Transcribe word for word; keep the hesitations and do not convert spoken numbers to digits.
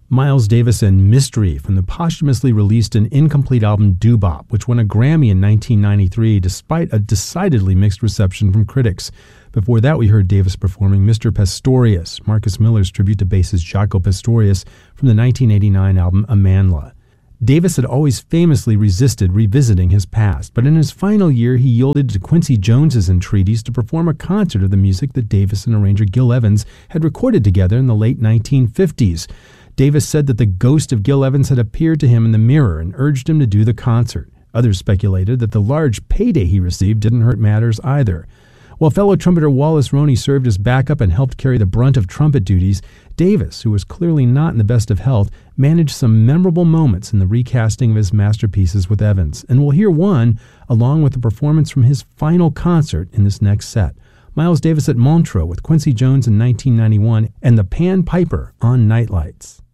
Miles Davis and Mystery from the posthumously released and incomplete album Doo-Bop, which won a Grammy in nineteen ninety-three despite a decidedly mixed reception from critics. Before that, we heard Davis performing Mister Pastorius, Marcus Miller's tribute to bassist Jaco Pastorius from the nineteen eighty-nine album Amandla. Davis had always famously resisted revisiting his past, but in his final year he yielded to Quincy Jones's entreaties to perform a concert of the music that Davis and arranger Gil Evans had recorded together in the late nineteen fifties. Davis said that the ghost of Gil Evans had appeared to him in the mirror and urged him to do the concert. Others speculated that the large payday he received didn't hurt matters either. While fellow trumpeter Wallace Roney served as backup and helped carry the brunt of trumpet duties, Davis, who was clearly not in the best of health, managed some memorable moments in the recasting of his masterpieces with Evans, and we'll hear one along with a performance from his final concert in this next set. Miles Davis at Montreux with Quincy Jones in nineteen ninety-one and the Pan Piper on Nightlights.